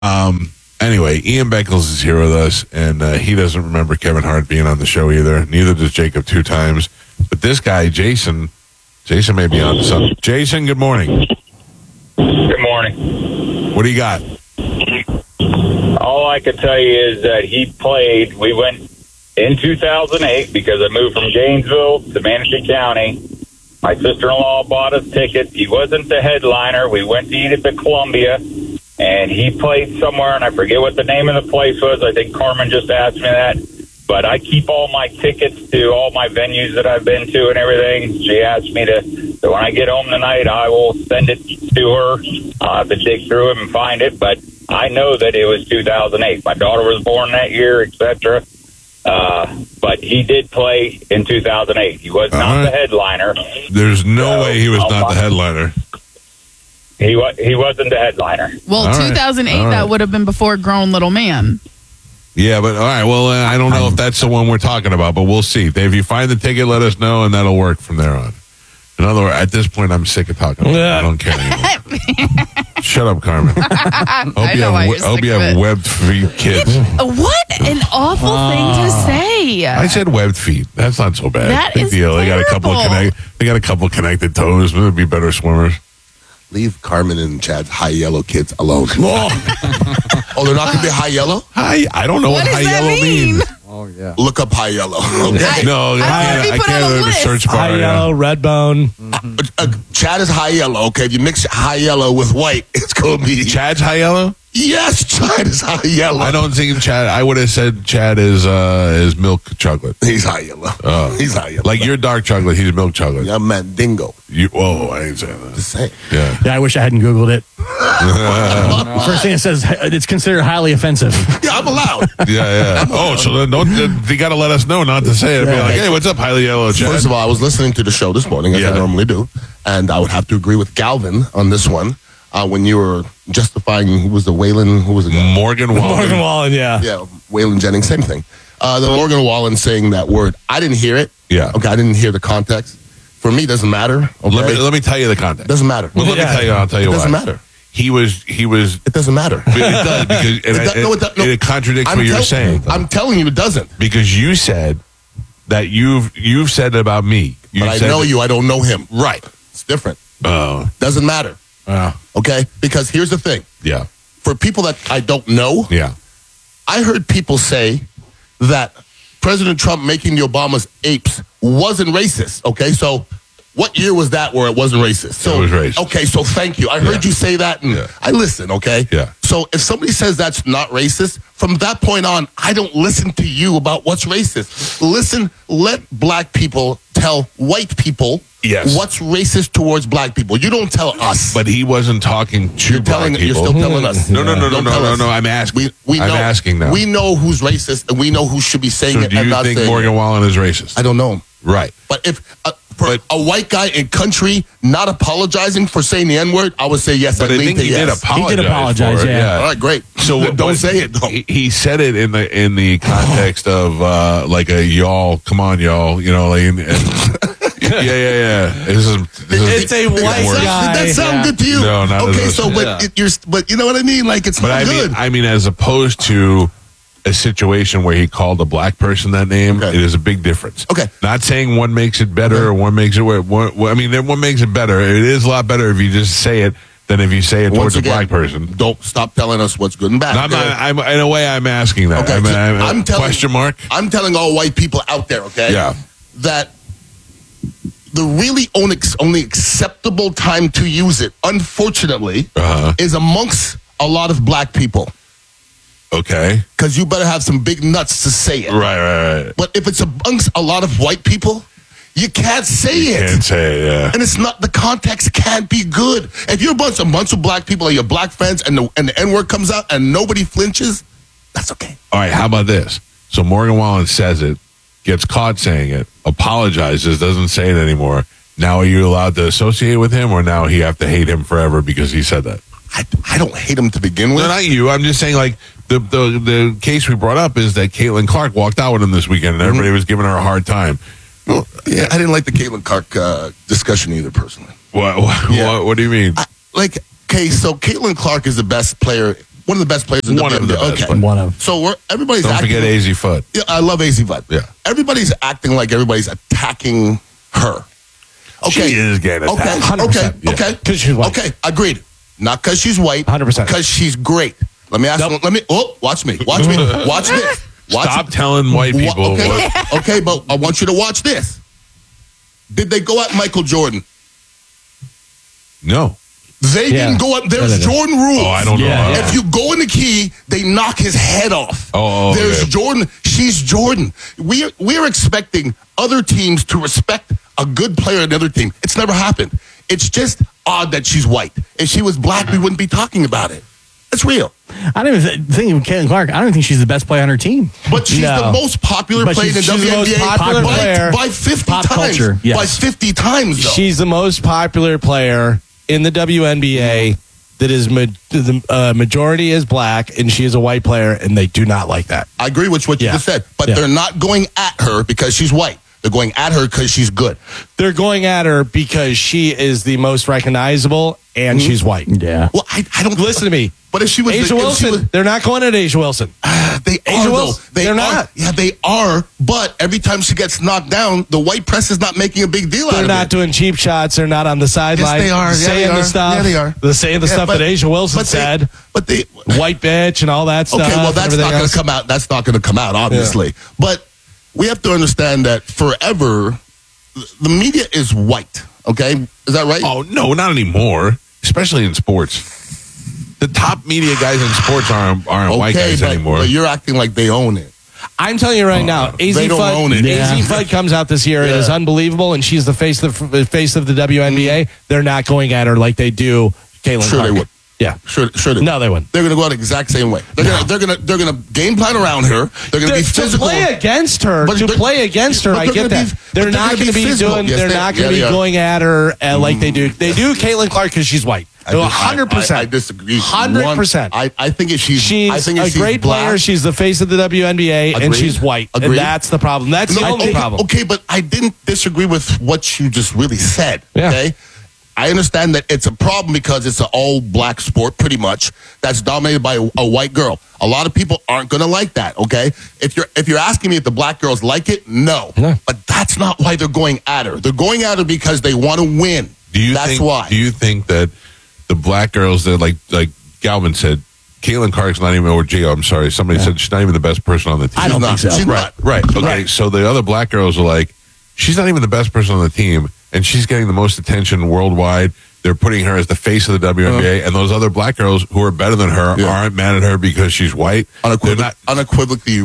Anyway, Ian Beckles is here with us, and he doesn't remember Kevin Hart being on the show either. Neither does Jacob 2 times. But this guy, Jason may be on to something. Jason, good morning. Good morning. What do you got? All I can tell you is that we went in 2008 because I moved from Gainesville to Manatee County. My sister-in-law bought us tickets. He wasn't the headliner. We went to eat at the Columbia, and he played somewhere, and I forget what the name of the place was. I think Carmen just asked me that. But I keep all my tickets to all my venues that I've been to and everything. She asked me so when I get home tonight, I will send it to her. I'll have to dig through it and find it. But I know that it was 2008. My daughter was born that year, etc. But he did play in 2008. He was not the headliner. There's no way he was not the headliner. He wasn't the headliner. Well, All 2008, right. that would have been before Grown Little Man. Yeah, but all right. Well, I don't know if that's the one we're talking about, but we'll see. If you find the ticket, let us know, and that'll work from there on. In other words, at this point, I'm sick of talking about it. I don't care anymore. Shut up, Carmen. Hope you have webbed feet kids. What an awful thing to say. I said webbed feet. That's not so bad. That Big is deal. They got a couple terrible. they got a couple connected toes. They'd be better swimmers. Leave Carmen and Chad's high yellow kids alone. Oh, they're not going to be high yellow? I don't know what does high that yellow mean? means. Oh, yeah. Look up high yellow. Okay. No, I I put can't on a do the list. search bar. High yellow, red bone. Chad is high yellow. Okay, if you mix high yellow with white, it's going to be. Chad's high yellow? Yes, Chad is high yellow. I don't think Chad. I would have said Chad is milk chocolate. He's high yellow. He's high yellow. Like you're dark chocolate. He's milk chocolate. I'm Mandingo. I didn't say that. Just saying. Yeah. Yeah, I wish I hadn't Googled it. First thing it says, it's considered highly offensive. Yeah, I'm allowed. Yeah. Oh, so then they got to let us know not to say it. Be like, hey, what's up, highly yellow Chad? First of all, I was listening to the show this morning, as I normally do, and I would have to agree with Galvin on this one. When you were justifying, who was the guy? Morgan Wallen. Morgan Wallen, yeah. Yeah, Waylon Jennings, same thing. The Morgan Wallen saying that word, I didn't hear it. Yeah. Okay, I didn't hear the context. For me, it doesn't matter. Okay? Let me tell you the context. Doesn't matter. Well, let me tell you. I'll tell you It why. doesn't matter. He was. It doesn't matter. It does because it contradicts what you're saying. I'm telling you, it doesn't. Because you said that you've said it about me. But I know you. I don't know him. Right. It's different. Oh. Doesn't matter. Okay? Because here's the thing. Yeah. For people that I don't know, Yeah. I heard people say that President Trump making the Obamas apes wasn't racist. Okay? So what year was that where it wasn't racist? So, it was racist. Okay, so thank you. I heard you say that, and I listen, okay? Yeah. So if somebody says that's not racist, from that point on, I don't listen to you about what's racist. Let black people tell white people what's racist towards black people. You don't tell us. But he wasn't talking to black people. You're still telling us. No. I'm asking. We know, I'm asking now. We know who's racist, and we know who should be saying So it do and you not think saying Morgan it. Wallen is racist? I don't know him. Right. But if for a white guy in country not apologizing for saying the N-word, I would say yes. But I think he did apologize. He did apologize, for it, yeah. All right, great. So don't say it, though. He said it in the context of like a y'all, come on, y'all, you know, like, yeah. It's a white guy. Did that sound good to you? No, not okay. as So, but you know what I mean? Like it's not good. I mean, as opposed to a situation where he called a black person that name, it is a big difference. Okay. Not saying one makes it better or one makes it worse. One makes it better. It is a lot better if you just say it than if you say it towards a black person. Don't stop telling us what's good and bad. I'm in a way, I'm asking that. Okay, I'm telling, question mark. I'm telling all white people out there, okay? Yeah. That the really only acceptable time to use it, unfortunately, is amongst a lot of black people. Okay. Because you better have some big nuts to say it. Right. But if it's amongst a lot of white people, you can't say it. Can't say it, yeah. And it's not, the context can't be good. If you're a bunch of black people and your black friends and the N-word comes out and nobody flinches, that's okay. All right, how about this? So Morgan Wallen says it, gets caught saying it, apologizes, doesn't say it anymore. Now are you allowed to associate with him, or now you have to hate him forever because he said that? I don't hate him to begin with. No, not you. I'm just saying, like, the case we brought up is that Caitlin Clark walked out with him this weekend, and everybody was giving her a hard time. Well, yeah, I didn't like the Caitlin Clark discussion either, personally. What do you mean? So Caitlin Clark is the best player, One of the best players in One of the WNBA. best Okay. players. One of. So everybody's Don't acting. forget AZ Fudd. Yeah, I love AZ Fudd. Yeah. Everybody's acting like everybody's attacking her. Okay. She is getting attacked. 100%. Yeah. Okay. Because she's white. Okay. Agreed. Not because she's white. 100%. Because she's great. Let me ask. Nope. Watch me. Watch me. Watch this. Watch Stop telling white people. Okay. what- Okay, but I want you to watch this. Did they go at Michael Jordan? No. They Yeah. didn't go at. There's No, they didn't. Jordan rules. Oh, I don't know. Yeah, about yeah. that. If you go in the key, they knock his head off. Oh, There's okay. Jordan. She's Jordan. We're expecting other teams to respect a good player in another team. It's never happened. It's just odd that she's white. If she was black, we wouldn't be talking about it. It's real. I don't even think of Caitlin Clark. I don't even think she's the best player on her team. But she's No. the most popular But player in the she's the most WNBA popular player. by 50 Pop times. culture, yes. By 50 times, though. She's the most popular player in the WNBA that is the majority is black, and she is a white player, and they do not like that. I agree with what you Yeah. just said. But Yeah. they're not going at her because she's white. They're going at her because she's good. They're going at her because she is the most recognizable, and she's white. Yeah. Well, I don't Listen to me. But if she was Asia if she Wilson, was- they're not going at Asia Wilson. They Asia are, though. Wilson, They they're are. not. Yeah, they are. But every time she gets knocked down, the white press is not making a big deal out They're of not it. doing cheap shots. They're not on the sideline. Yes, they are. Yeah, saying they the are. stuff. Yeah, they are. They're saying the Yeah, stuff but- that Asia Wilson but they- said. But they. White bitch and all that stuff. Okay, well, that's and not everything going else. to come out. That's not going to come out, obviously. But we have to understand that forever, the media is white. Okay, is that right? Oh, no, not anymore. Especially in sports. The top media guys in sports aren't white guys anymore. But you're acting like they own it. I'm telling you right now, AZ they don't own it. AZ Fudd comes out this year and Yeah. is unbelievable, and she's the face of the WNBA. They're not going at her like they do Caitlin Sure, Clark. they would. Yeah. Sure. They No, they wouldn't. They're going to go out the exact same way. They're gonna game plan around her. They're going to be To physical. play against her, But to they're- play against her, but I they're get gonna that. be- They're but they're not gonna going to be be physical. doing. Yes, They're they- not yeah, going to they be are. going at her like they do. They do Caitlin Clark because she's white. I dis- 100%. I disagree. 100%. I think if she's She's I think a if she's great black, player. She's the face of the WNBA, and Agreed. she's white. Agreed. And that's the problem. That's the only okay, problem. Okay, but I didn't disagree with what you just really said. Yeah. Okay. I understand that it's a problem because it's an all-black sport, pretty much, that's dominated by a white girl. A lot of people aren't going to like that. Okay, if you're asking me if the black girls like it, no. No. But that's not why they're going at her. They're going at her because they want to win. That's why. Do you think that the black girls that like Galvin said, Caitlin Clark's not even, or Gio, I'm sorry, somebody said she's not even the best person on the team. I don't She's think not. so. She's not. Right. Okay. Right. So the other black girls are like, she's not even the best person on the team, and she's getting the most attention worldwide. They're putting her as the face of the WNBA, and those other black girls who are better than her Yeah. aren't mad at her because she's white. They're not. Unequivocally,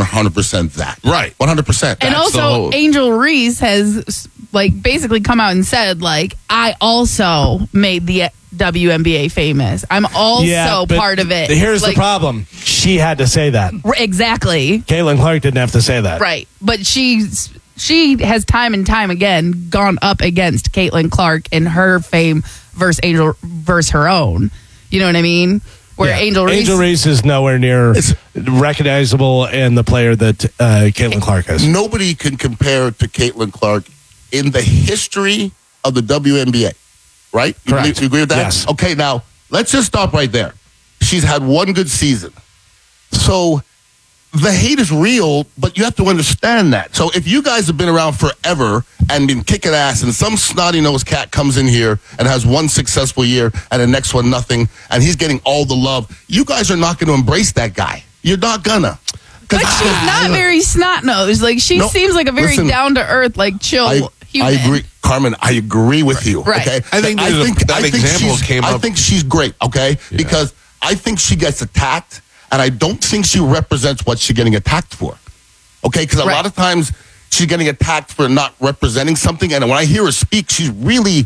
100% that. Right. 100%. And That's the also, whole- Angel Reese has basically come out and said, I also made the WNBA famous. I'm also but part of it. Here's the problem. She had to say that. Exactly. Caitlin Clark didn't have to say that. Right. But she has time and time again gone up against Caitlin Clark in her fame versus her own. You know what I mean? Where Yeah. Angel Reese is nowhere near recognizable and the player that Caitlin Clark is. Nobody can compare to Caitlin Clark in the history of the WNBA, right? Correct. You agree with that? Yes. Okay, now let's just stop right there. She's had one good season. So the hate is real, but you have to understand that. So if you guys have been around forever and been kicking ass, and some snotty-nosed cat comes in here and has one successful year and the next one nothing, and he's getting all the love, you guys are not going to embrace that guy. You're not gonna. But she's not very snot-nosed. She No, seems like a very listen, down-to-earth, chill human. I agree, Carmen. I agree with you. Right. Okay, I think that example came up. I think she's great. Okay, because I think she gets attacked, and I don't think she represents what she's getting attacked for. Okay, because a lot of times she's getting attacked for not representing something, and when I hear her speak, she's really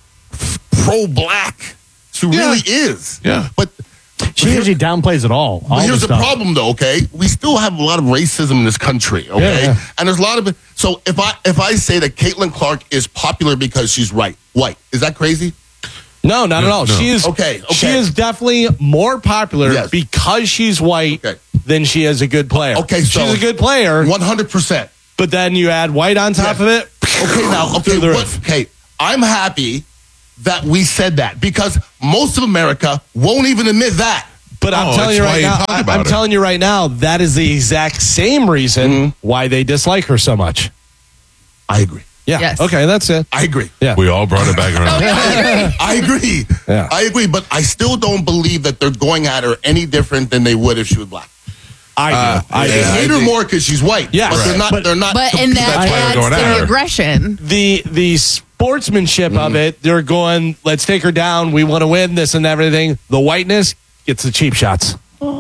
pro-black. She really is. Yeah. But She usually downplays it all. but here's the stuff. problem, though. Okay, we still have a lot of racism in this country. Okay, Yeah. and there's a lot of it. So if I say that Caitlin Clark is popular because she's white, is that crazy? No, not at all. No. She is Okay. She is definitely more popular Yes. because she's white Okay. than she is a good player. Okay, so she's a good player, 100%. but then you add white on top of it. Okay, now, Through the roof. okay, I'm happy that we said that because most of America won't even admit that. But I'm telling you right now, I'm telling you right now, that is the exact same reason why they dislike her so much. I agree. Yeah. Yes. Okay, that's it. I agree. Yeah. We all brought it back around. I agree. Yeah. I agree, but I still don't believe that they're going at her any different than they would if she was black. I do. They hate her more because she's white. Yeah, but right. they're not. But and That's why they're that going adds at the her. aggression. The sportsmanship of it, they're going, let's take her down. We want to win this and everything. The whiteness gets the cheap shots.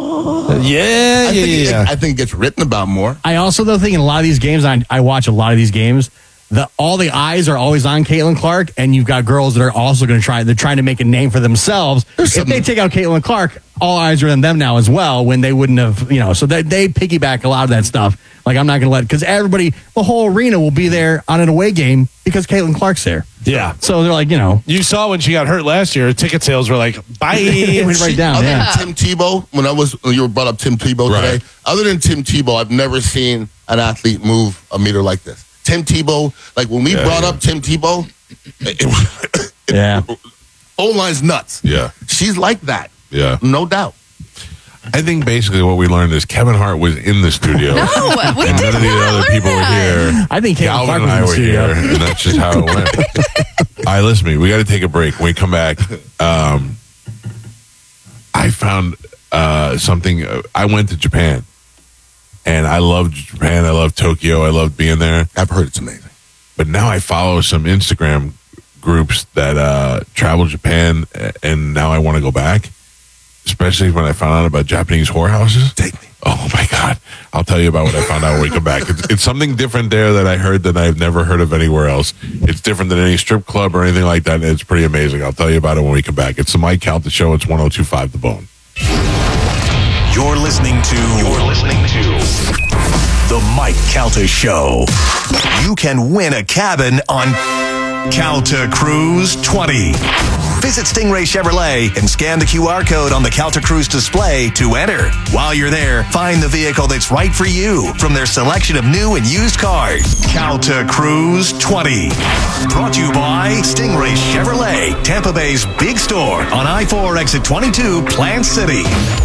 I think it gets written about more. I also, though, think in a lot of these games, I watch a lot of these games, all the eyes are always on Caitlin Clark, and you've got girls that are also going to they're trying to make a name for themselves. If they take out Caitlin Clark, all eyes are on them now as well, when they wouldn't have, so they piggyback a lot of that stuff. Like, I'm not going to because everybody, the whole arena will be there on an away game because Caitlin Clark's there. Yeah. So they're like, You saw when she got hurt last year, ticket sales were like, bye. it went right down. Other Yeah. than Tim Tebow, when you brought up Tim Tebow today, other than Tim Tebow, I've never seen an athlete move a meter like this. Tim Tebow, like when we brought up Tim Tebow, O-line's nuts. Yeah. She's like that. Yeah. No doubt. I think basically what we learned is Kevin Hart was in the studio. No, we and did none of the not other learn people that. were here. I think Caitlin Galvin Clark and I was were in the here, studio. and that's just how it went. All right, listen to me. We got to take a break. When we come back, I found something. I went to Japan, and I loved Japan. I loved Tokyo. I loved being there. I've heard it's amazing. But now I follow some Instagram groups that travel Japan, and now I want to go back. Especially when I found out about Japanese whorehouses. Take me. Oh, my God. I'll tell you about what I found out when we come back. It's something different there that I heard that I've never heard of anywhere else. It's different than any strip club or anything like that. It's pretty amazing. I'll tell you about it when we come back. It's the Mike Calta Show. It's 102.5 The Bone. You're listening to The Mike Calta Show. You can win a cabin on Calta Cruise 20. Visit Stingray Chevrolet and scan the QR code on the Calta Cruise display to enter. While you're there, find the vehicle that's right for you from their selection of new and used cars. Calta Cruise 20. Brought to you by Stingray Chevrolet, Tampa Bay's big store on I-4 exit 22, Plant City.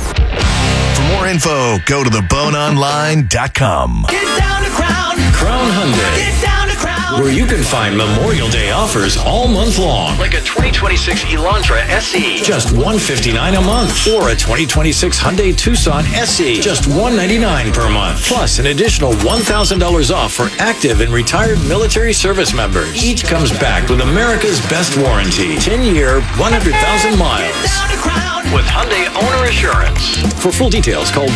For more info, go to theboneonline.com. Get down to Crown Hyundai. Get down to Crown. Where you can find Memorial Day offers all month long. Like a 2026 Elantra SE. Just $159 a month. Or a 2026 Hyundai Tucson SE. Just $199 per month. Plus an additional $1,000 off for active and retired military service members. Each comes back with America's best warranty. 10-year, 100,000 miles. Get down to Crown with Hyundai Owner Assurance. For full details, call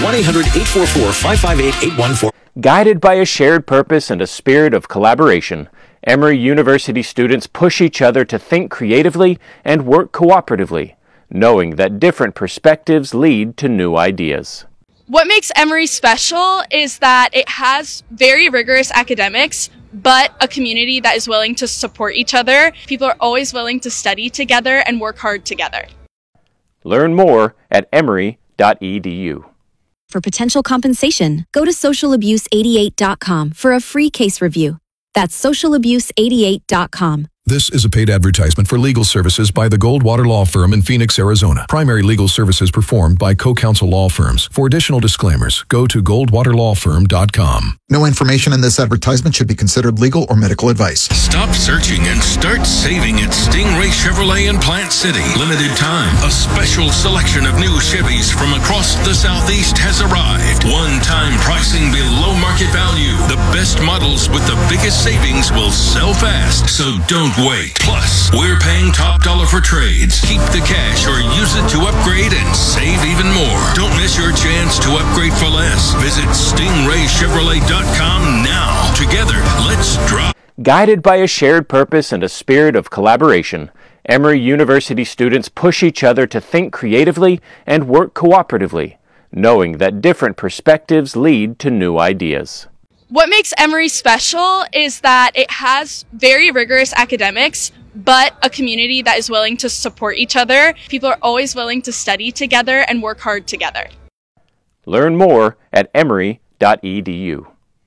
1-800-844-558-814. Guided by a shared purpose and a spirit of collaboration, Emory University students push each other to think creatively and work cooperatively, knowing that different perspectives lead to new ideas. What makes Emory special is that it has very rigorous academics, but a community that is willing to support each other. People are always willing to study together and work hard together. Learn more at emory.edu. For potential compensation, go to socialabuse88.com for a free case review. That's socialabuse88.com. This is a paid advertisement for legal services by the Goldwater Law Firm in Phoenix, Arizona. Primary legal services performed by co-counsel law firms. For additional disclaimers, go to goldwaterlawfirm.com. No information in this advertisement should be considered legal or medical advice. Stop searching and start saving at Stingray Chevrolet in Plant City. Limited time. A special selection of new Chevys from across the Southeast has arrived. One-time pricing below market value. The best models with the biggest savings will sell fast, so don't wait. Plus, we're paying top dollar for trades. Keep the cash or use it to upgrade and save even more. Don't miss your chance to upgrade for less. Visit StingrayChevrolet.com now. Together, let's drop. Guided by a shared purpose and a spirit of collaboration, Emory University students push each other to think creatively and work cooperatively, knowing that different perspectives lead to new ideas. What makes Emory special is that it has very rigorous academics, but a community that is willing to support each other. People are always willing to study together and work hard together. Learn more at emory.edu.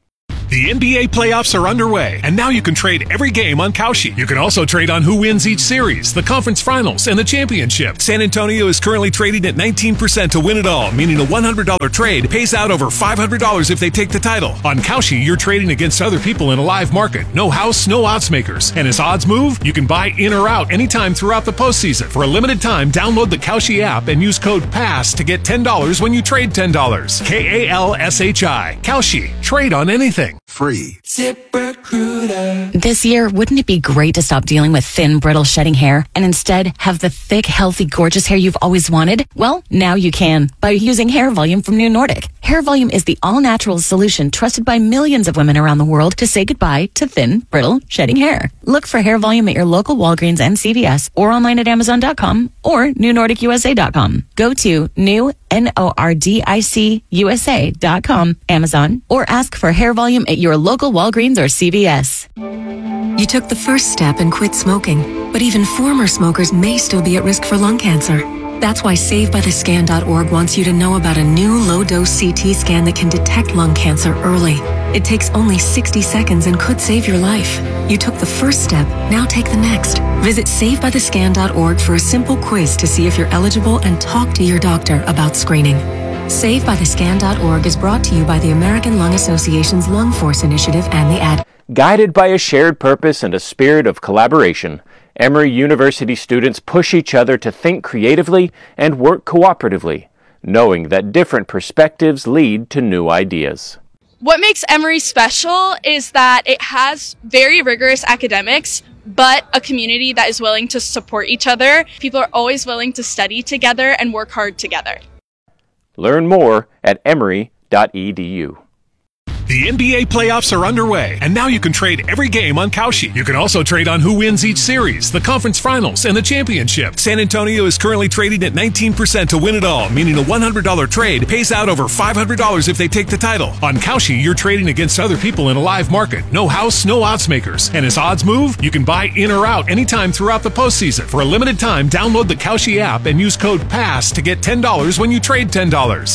The NBA playoffs are underway, and now you can trade every game on Kalshi. You can also trade on who wins each series, the conference finals, and the championship. San Antonio is currently trading at 19% to win it all, meaning a $100 trade pays out over $500 if they take the title. On Kalshi, you're trading against other people in a live market. No house, no odds makers. And as odds move, you can buy in or out anytime throughout the postseason. For a limited time, download the Kalshi app and use code PASS to get $10 when you trade $10. KALSHI. Kalshi. Trade on anything. Free. This year, wouldn't it be great to stop dealing with thin, brittle, shedding hair and instead have the thick, healthy, gorgeous hair you've always wanted? Well, now you can by using Hair Volume from New Nordic. Hair Volume is the all-natural solution trusted by millions of women around the world to say goodbye to thin, brittle, shedding hair. Look for Hair Volume at your local Walgreens and CVS or online at Amazon.com or NewNordicUSA.com. Go to NewNordicUSA.com, Amazon, or ask for Hair Volume at your local Walgreens or CVS. You took the first step and quit smoking, but even former smokers may still be at risk for lung cancer. That's why SaveByTheScan.org wants you to know about a new low-dose CT scan that can detect lung cancer early. It takes only 60 seconds and could save your life. You took the first step, now take the next. Visit SaveByTheScan.org for a simple quiz to see if you're eligible and talk to your doctor about screening. SaveByTheScan.org is brought to you by the American Lung Association's Lung Force Initiative and the ad. Guided by a shared purpose and a spirit of collaboration, Emory University students push each other to think creatively and work cooperatively, knowing that different perspectives lead to new ideas. What makes Emory special is that it has very rigorous academics, but a community that is willing to support each other. People are always willing to study together and work hard together. Learn more at emory.edu. The NBA playoffs are underway, and now you can trade every game on Kalshi. You can also trade on who wins each series, the conference finals, and the championship. San Antonio is currently trading at 19% to win it all, meaning a $100 trade pays out over $500 if they take the title. On Kalshi, you're trading against other people in a live market. No house, no odds makers. And as odds move, you can buy in or out anytime throughout the postseason. For a limited time, download the Kalshi app and use code PASS to get $10 when you trade $10.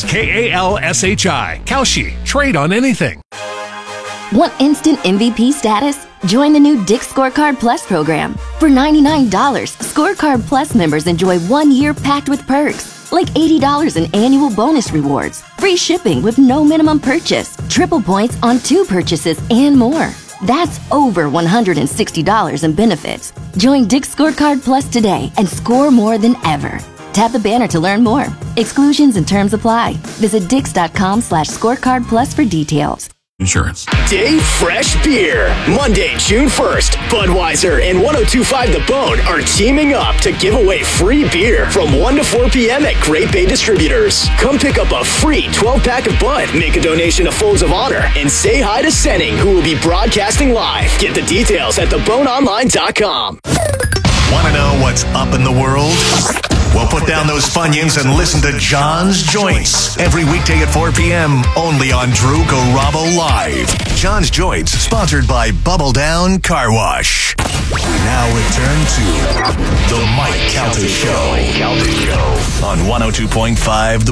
KALSHI. Kalshi. Trade on anything. Want instant MVP status? Join the new Dick's Scorecard Plus program. For $99, Scorecard Plus members enjoy 1 year packed with perks, like $80 in annual bonus rewards, free shipping with no minimum purchase, triple points on 2 purchases, and more. That's over $160 in benefits. Join Dick's Scorecard Plus today and score more than ever. Tap the banner to learn more. Exclusions and terms apply. Visit Dix.com/scorecard plus for details. Insurance. Day Fresh Beer. Monday, June 1st, Budweiser and 102.5 The Bone are teaming up to give away free beer from 1 to 4 p.m. at Great Bay Distributors. Come pick up a free 12-pack of Bud, make a donation to Folds of Honor, and say hi to Senning, who will be broadcasting live. Get the details at theboneonline.com. Want to know what's up in the world? Well, put down those Funyuns and listen to John's Joints every weekday at 4 p.m. only on Drew Garabo Live. John's Joints, sponsored by Bubble Down Car Wash. Now return to the Mike Calta Show on 102.5 The